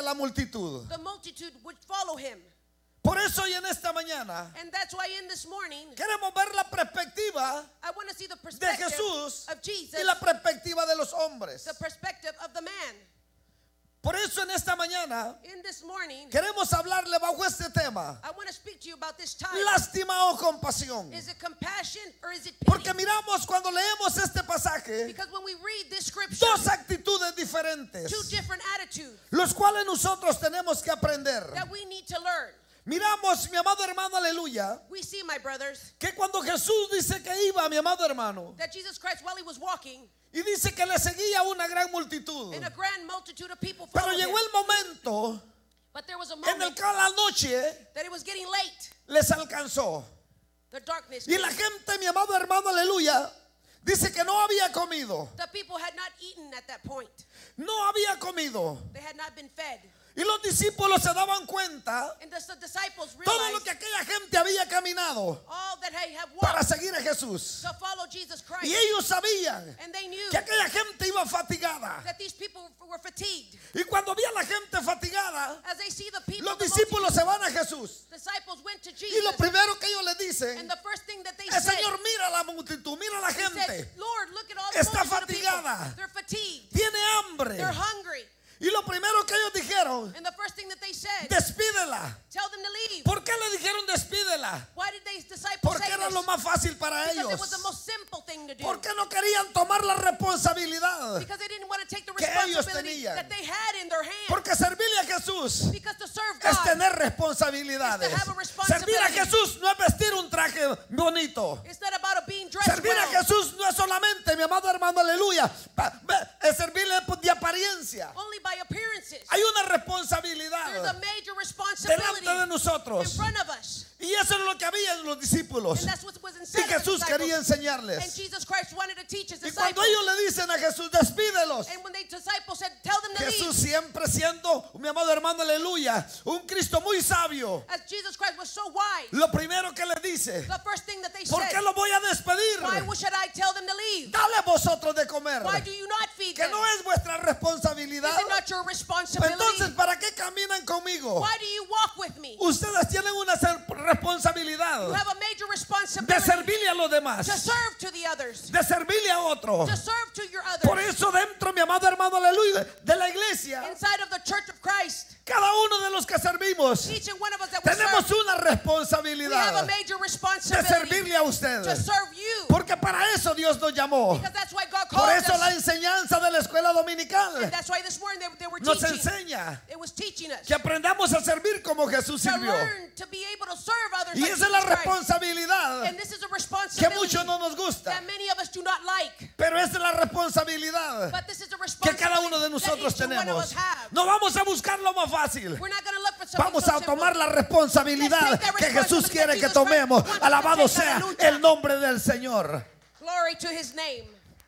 la multitud. the multitude would follow him. Por eso hoy en esta mañana And that's why in this morning, queremos ver la perspectiva I want to see the de perspective Jesús of Jesus, y la perspectiva de los hombres. the perspective of the man. Por eso en esta mañana In this morning, queremos hablarle bajo este tema: I want to speak to you about this time. lástima o compasión. Is it compassion or is it pity? Porque miramos cuando leemos este pasaje Because when we read this scripture, dos actitudes diferentes, two different attitudes los cuales nosotros tenemos que aprender. that we need to learn. Miramos, mi amado hermano, aleluya, We see, my brothers, que cuando Jesús dice que iba, mi amado hermano, that Jesus Christ, while he was walking, y dice que le seguía una gran multitud, and a grand multitude of people pero followed him. llegó el momento But there was a en el moment que a la noche that it was getting late. les alcanzó. The darkness Y came. la gente, mi amado hermano, aleluya, dice que no había comido. The people had not eaten at that point. No había comido. They had not been fed. Y los discípulos se daban cuenta And the disciples todo lo realized que aquella gente había caminado all that they have para walked seguir a Jesús. to follow Jesus Christ. Y ellos sabían And they knew que aquella gente iba fatigada. that these people were fatigued. Y cuando vi a la gente fatigada, As they see the people, los the discípulos se van a Jesús. disciples went to Y lo Jesus. primero que ellos le dicen And the first thing that they es: said, Señor, mira la multitud, mira la he said, gente. Lord, look at all the Está multitude of people. fatigada. They're fatigued. Tiene hambre. They're hungry. Y lo primero que ellos dijeron: And the first thing that they said, despídela. tell them to leave. ¿Por qué le dijeron despídela? Why did these disciples Porque say era this? lo más fácil para Because ellos. it was the most simple thing to do. Porque no querían tomar la responsabilidad. Because they didn't want to take the que ellos responsibility tenían. that they had in their hands. Porque servirle a Jesús Because to serve es God, tener responsabilidades. is to have a responsibility. Servir a Jesús no es vestir un traje bonito. it's not about being dressed Servir a well. Jesús no es solamente, mi amado hermano, aleluya, es servirle de apariencia. Only by appearances. Hay una There's a responsabilidad major responsibility delante de in nosotros. front of us. Y eso es lo que había en los discípulos. And that's what was Y inside of the Jesús quería disciples. And enseñarles. Jesus Christ wanted to teach his Y cuando disciples. ellos le dicen a Jesús: despídelos, And when the disciples said, tell them to Jesús leave. siempre siendo, mi amado hermano, aleluya, un Cristo muy sabio, As Jesus Christ was so wise, lo primero que le dice: the first thing that they ¿por qué said, lo voy a despedir? why should I tell them to leave? Dale vosotros de comer. Why do you not feed Que them? no es vuestra responsabilidad. Is it not your responsibility? Entonces, ¿para qué caminan conmigo? Why do you walk with me? Ustedes tienen una responsabilidad You have a major de responsibility servirle a los demás, to serve to the others, de servirle a otro. to serve to your Por others. eso dentro, mi amado hermano, aleluya, de la iglesia, Inside of the church of Christ, cada uno de los que servimos each and one of us that we tenemos serve, una we have a responsabilidad major de responsibility servirle a to usted. serve you. Porque para eso Dios nos llamó. Because that's why God Por called eso la us. enseñanza de la escuela dominical And that's why this morning they were nos teaching. enseña It was teaching us que aprendamos a servir como Jesús to sirvió. learn to be able to serve others Y like esa es la Jesus Christ. responsabilidad And this is a que responsibility muchos no nos gusta. that many of us do not like. Pero esa es la responsabilidad But this is a que cada uno de responsibility that nosotros each and one of us tenemos. have. No vamos a buscar lo más fácil. We're not going to look for something Vamos so a simple. tomar la responsabilidad Let's take that que Jesús responsibility quiere that que Jesus tomemos. Christ wants us to Alabado take. sea Aleluya. el nombre del Señor. Glory to his name.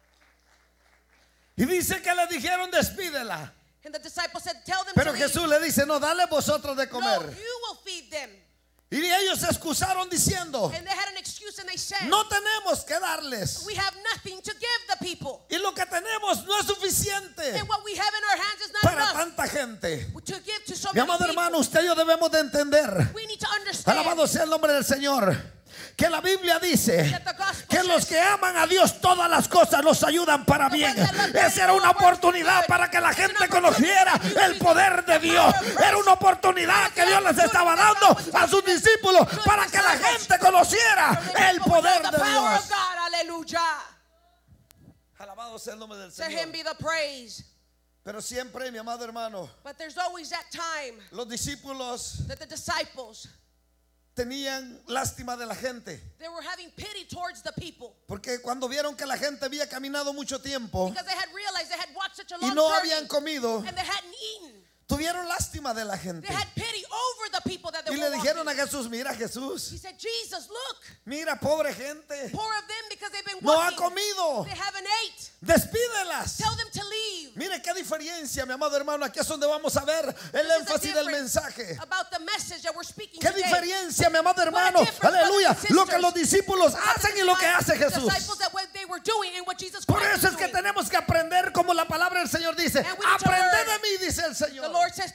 Y dice que le dijeron: despídela. And the disciples said, tell them Pero to leave. Jesús le dice: no, dale vosotros de No, comer. you will feed them. Y ellos se excusaron diciendo: And they had an excuse and they said, no tenemos que darles. we have nothing to give the people. Y lo que tenemos no es suficiente And what we have in our hands is not para enough tanta gente. to give to so Mi many amado people. hermano, usted y yo debemos de entender, We need to understand alabado sea el nombre del Señor, que la Biblia dice that the gospel que los says que aman a Dios todas las cosas los ayudan para bien. Esa era una oportunidad para que la gente conociera el poder de Dios. Era una oportunidad que Dios les estaba dando a sus discípulos para que la gente conociera el poder de the power Dios. of God. Hallelujah. Alabado sea el nombre del To him Señor. be the praise. Pero siempre, mi amado hermano, But there's always that time los discípulos that the disciples, tenían lástima de la gente. they were having pity towards the people. Porque cuando vieron que la gente había caminado mucho tiempo Because they had realized they had walked such a y long no journey habían comido, and they hadn't eaten. tuvieron lástima de la gente. They had pity over the people that they Y were le dijeron walking. a Jesús: mira He Jesús, said, Jesus, look, mira pobre gente, poor of them because they've been no ha walking. comido, They haven't ate. despídelas. Tell them to leave. Mire qué diferencia, mi amado hermano, aquí es donde vamos a ver el This is the énfasis del difference mensaje. about the message that we're speaking Qué today. diferencia, mi amado hermano, What a difference, aleluya, brothers and lo que sisters. los discípulos hacen y lo que hace Jesús. Disciples that what they were doing and what Jesus Por Christ eso was es que doing. tenemos que aprender como la palabra del Señor dice: And we need to aprended learn. de mí, dice el The Señor. Lord says